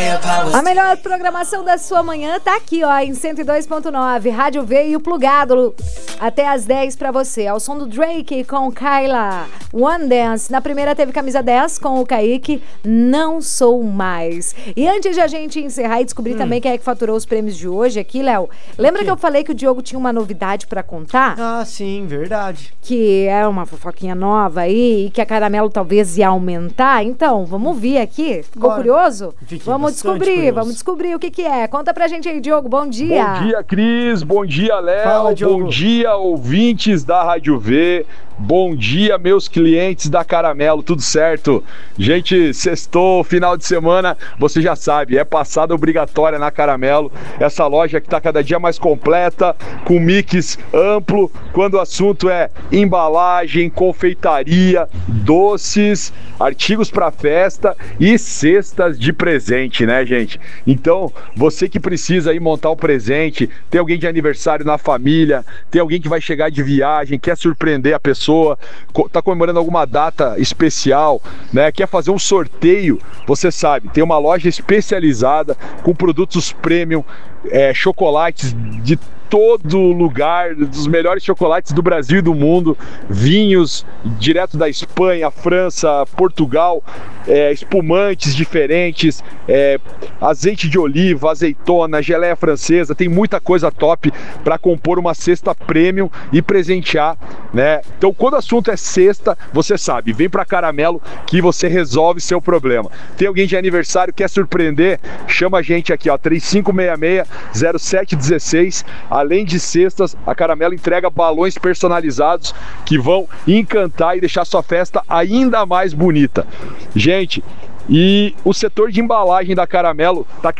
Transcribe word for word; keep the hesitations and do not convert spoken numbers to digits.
A melhor programação da sua manhã tá aqui, ó, em cento e dois ponto nove, Rádio V e o Plugado, até às dez pra você. Ao som do Drake com Kyla, One Dance. Na primeira teve Camisa dez com o Kaique, Não Sou Mais. E antes de a gente encerrar e descobrir hum. também quem é que faturou os prêmios de hoje aqui, Léo, lembra que eu falei que o Diogo tinha uma novidade pra contar? Ah, sim, verdade. Que é uma fofoquinha nova aí e que a Caramelo talvez ia aumentar. Então, vamos ouvir aqui. Ficou Bora. curioso? Fiquei vamos descobrir, curioso. vamos descobrir o que que é. Conta pra gente aí, Diogo. Bom dia. Bom dia, Cris. Bom dia, Léo. Fala, Diogo. Bom dia, ouvintes da Rádio V. Bom dia, meus clientes da Caramelo, tudo certo? Gente, sextou, final de semana, você já sabe, é passada obrigatória na Caramelo. Essa loja que está cada dia mais completa, com mix amplo, quando o assunto é embalagem, confeitaria, doces, artigos para festa e cestas de presente, né, gente? Então, você que precisa aí montar um presente, tem alguém de aniversário na família, tem alguém que vai chegar de viagem, quer surpreender a pessoa, está comemorando alguma data especial, né? Quer fazer um sorteio, você sabe, tem uma loja especializada com produtos premium, é, chocolates de todo lugar, dos melhores chocolates do Brasil e do mundo, vinhos direto da Espanha, França, Portugal, é, espumantes diferentes, é, azeite de oliva, azeitona, geleia francesa, tem muita coisa top para compor uma cesta premium e presentear, né? Então, quando o assunto é cesta, você sabe, vem para Caramelo que você resolve seu problema. Tem alguém de aniversário, quer surpreender? Chama a gente aqui, ó, três cinco seis seis, zero sete um seis. Além de cestas, a Caramelo entrega balões personalizados que vão encantar e deixar sua festa ainda mais bonita. Gente, e o setor de embalagem da Caramelo está